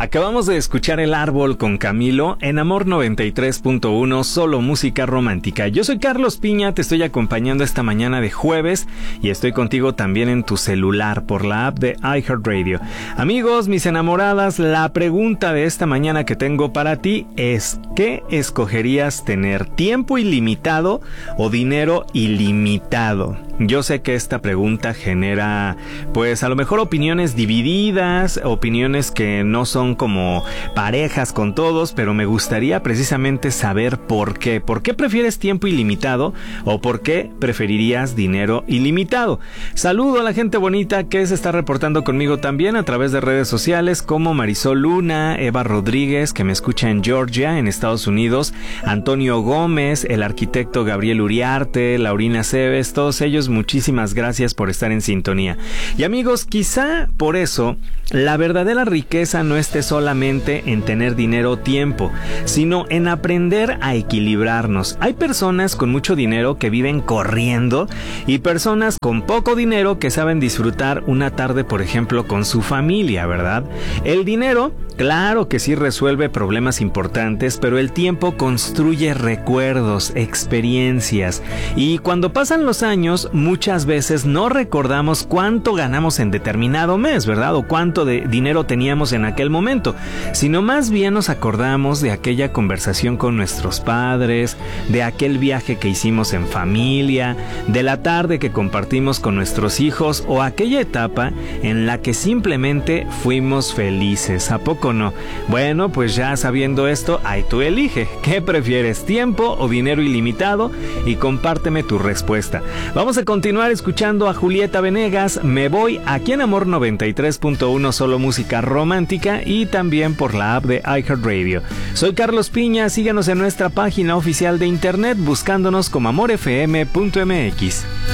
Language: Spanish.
Acabamos de escuchar El Árbol con Camilo en Amor 93.1, solo música romántica. Yo soy Carlos Piña, te estoy acompañando esta mañana de jueves y estoy contigo también en tu celular por la app de iHeartRadio. Amigos, mis enamoradas, la pregunta de esta mañana que tengo para ti es: ¿qué escogerías tener? ¿Tiempo ilimitado o dinero ilimitado? Yo sé que esta pregunta genera, pues a lo mejor opiniones divididas, opiniones que no son como parejas con todos, pero me gustaría precisamente saber por qué. ¿Por qué prefieres tiempo ilimitado o por qué preferirías dinero ilimitado? Saludo a la gente bonita que se está reportando conmigo también a través de redes sociales, como Marisol Luna, Eva Rodríguez, que me escucha en Georgia, en Estados Unidos, Antonio Gómez, el arquitecto Gabriel Uriarte, Laurina Cebes, todos ellos, muchísimas gracias por estar en sintonía. Y amigos, quizá por eso la verdadera riqueza no esté solamente en tener dinero o tiempo, sino en aprender a equilibrarnos. Hay personas con mucho dinero que viven corriendo y personas con poco dinero que saben disfrutar una tarde, por ejemplo, con su familia, ¿verdad? El dinero, claro que sí resuelve problemas importantes, pero el tiempo construye recuerdos, experiencias, y cuando pasan los años, muchas veces no recordamos cuánto ganamos en determinado mes, ¿verdad? O cuánto de dinero teníamos en aquel momento, sino más bien nos acordamos de aquella conversación con nuestros padres, de aquel viaje que hicimos en familia, de la tarde que compartimos con nuestros hijos o aquella etapa en la que simplemente fuimos felices. ¿A poco no? Bueno, pues ya sabiendo esto, ahí tú elige. ¿Qué prefieres, tiempo o dinero ilimitado? Y compárteme tu respuesta. Vamos a continuar escuchando a Julieta Venegas, Me Voy, aquí en Amor 93.1, solo música romántica, y también por la app de iHeartRadio. Soy Carlos Piña, síganos en nuestra página oficial de internet buscándonos como amorfm.mx.